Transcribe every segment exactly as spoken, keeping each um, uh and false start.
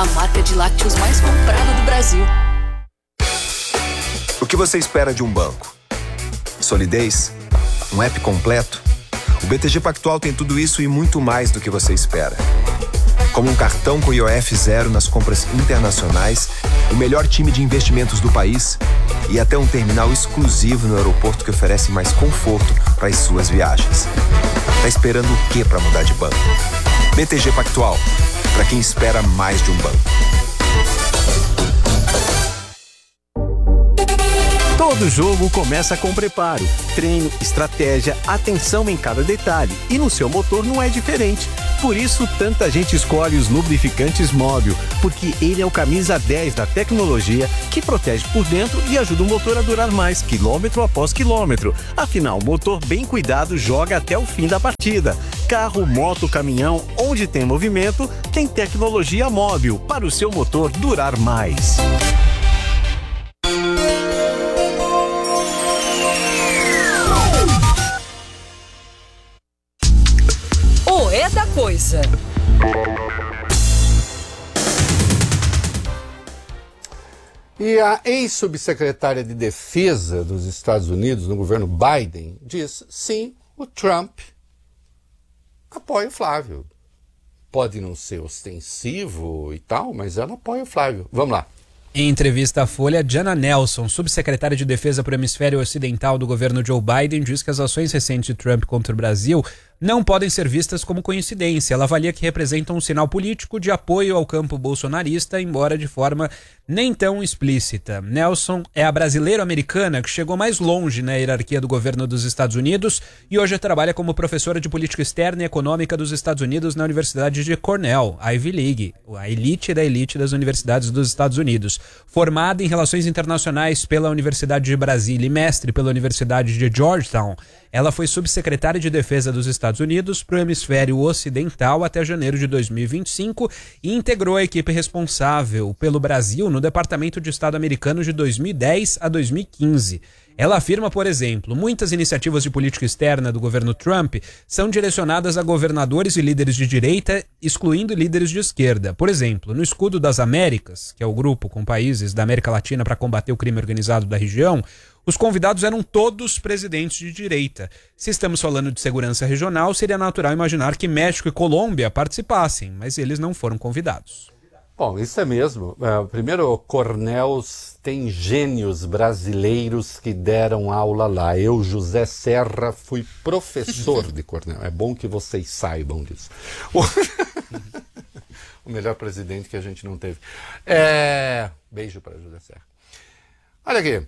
a marca de lácteos mais comprada do Brasil. O que você espera de um banco? Solidez? Um app completo? O B T G Pactual tem tudo isso e muito mais do que você espera. Como um cartão com I O F zero nas compras internacionais, o melhor time de investimentos do país e até um terminal exclusivo no aeroporto que oferece mais conforto para as suas viagens. Tá esperando o quê para mudar de banco? B T G Pactual, para quem espera mais de um banco. Todo jogo começa com preparo, treino, estratégia, atenção em cada detalhe. E no seu motor não é diferente. Por isso, tanta gente escolhe os lubrificantes Móbil, porque ele é o camisa dez da tecnologia que protege por dentro e ajuda o motor a durar mais, quilômetro após quilômetro. Afinal, o motor bem cuidado joga até o fim da partida. Carro, moto, caminhão, onde tem movimento, tem tecnologia Móbil para o seu motor durar mais. É da coisa. E a ex-subsecretária de Defesa dos Estados Unidos, no governo Biden, diz: sim, o Trump apoia o Flávio. Pode não ser ostensivo e tal, mas ela apoia o Flávio. Vamos lá. Em entrevista à Folha, Jana Nelson, subsecretária de Defesa para o Hemisfério Ocidental do governo Joe Biden, diz que as ações recentes de Trump contra o Brasil não podem ser vistas como coincidência. Ela avalia que representam um sinal político de apoio ao campo bolsonarista, embora de forma nem tão explícita. Nelson é a brasileiro-americana que chegou mais longe na hierarquia do governo dos Estados Unidos e hoje trabalha como professora de política externa e econômica dos Estados Unidos na Universidade de Cornell, a Ivy League, a elite da elite das universidades dos Estados Unidos. Formada em Relações Internacionais pela Universidade de Brasília e mestre pela Universidade de Georgetown, ela foi subsecretária de Defesa dos Estados Unidos para o Hemisfério Ocidental até janeiro de dois mil e vinte e cinco e integrou a equipe responsável pelo Brasil no Departamento de Estado americano de dois mil e dez a dois mil e quinze. Ela afirma, por exemplo, muitas iniciativas de política externa do governo Trump são direcionadas a governadores e líderes de direita, excluindo líderes de esquerda. Por exemplo, no Escudo das Américas, que é o grupo com países da América Latina para combater o crime organizado da região, os convidados eram todos presidentes de direita. Se estamos falando de segurança regional, seria natural imaginar que México e Colômbia participassem, mas eles não foram convidados. Bom, isso é mesmo. Uh, primeiro, Cornell tem gênios brasileiros que deram aula lá. Eu, José Serra, fui professor de Cornell. É bom que vocês saibam disso. O melhor presidente que a gente não teve. É... Beijo para José Serra. Olha aqui.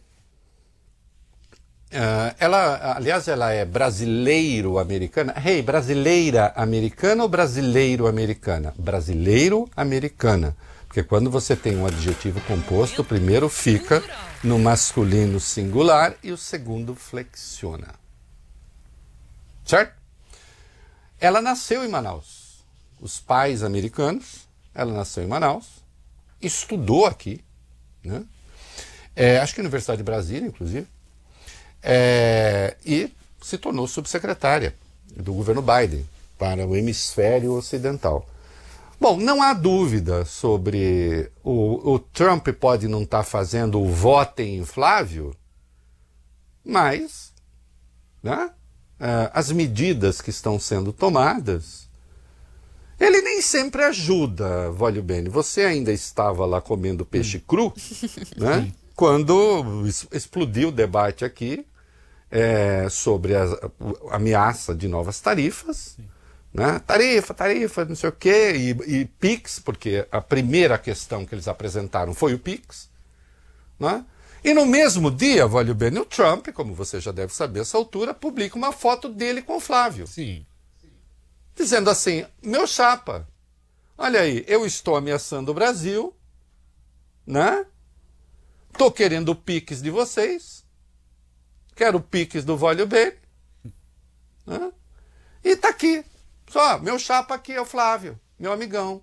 Uh, ela, aliás, ela é brasileiro-americana. Hey, brasileira-americana ou brasileiro-americana? Brasileiro-americana. Porque quando você tem um adjetivo composto, o primeiro fica no masculino singular e o segundo flexiona. Certo? Ela nasceu em Manaus. Os pais americanos, ela nasceu em Manaus, estudou aqui, né? É, acho que na Universidade de Brasília, inclusive. É, e se tornou subsecretária do governo Biden para o hemisfério ocidental. Bom, não há dúvida sobre o, o Trump pode não estar fazendo o votem em Flávio, mas, né, as medidas que estão sendo tomadas, ele nem sempre ajuda, Vólio Bene. Você ainda estava lá comendo peixe cru, né, quando explodiu o debate aqui, É, sobre a, a ameaça de novas tarifas, né? Tarifa, tarifa, não sei o quê, e, e Pix, porque a primeira questão que eles apresentaram foi o Pix, né? E no mesmo dia, Vólio Bene, o Trump, como você já deve saber a essa altura, publica uma foto dele com o Flávio. Sim. Dizendo assim: meu chapa, olha aí, eu estou ameaçando o Brasil, né? Tô querendo o Pix de vocês, quero o Pix do Vólio Bene, né? E tá aqui. Só, meu chapa aqui é o Flávio, meu amigão.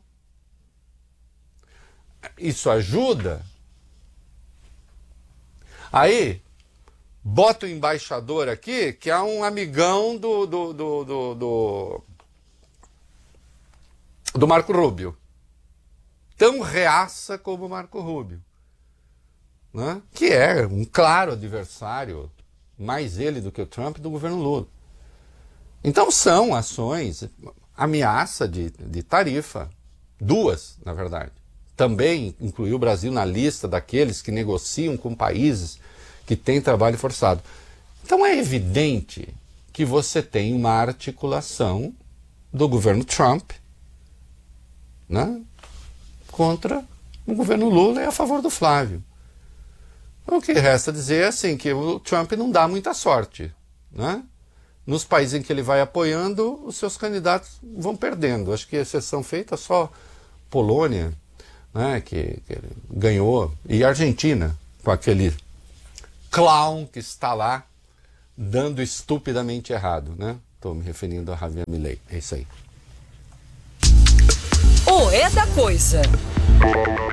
Isso ajuda? Aí, bota o embaixador aqui, que é um amigão do, do, do, do, do, do Marco Rubio, tão reaça como o Marco Rubio, né? Que é um claro adversário, mais ele do que o Trump, do governo Lula. Então são ações, ameaça de, de tarifa, duas, na verdade. Também incluiu o Brasil na lista daqueles que negociam com países que têm trabalho forçado. Então é evidente que você tem uma articulação do governo Trump, né, contra o governo Lula e a favor do Flávio. O que resta dizer é assim, que o Trump não dá muita sorte, né? Nos países em que ele vai apoiando, os seus candidatos vão perdendo. Acho que a exceção feita só Polônia, né, que, que ganhou, e Argentina, com aquele clown que está lá dando estupidamente errado, né? Estou me referindo a Javier Milei. É isso aí. O É da Coisa.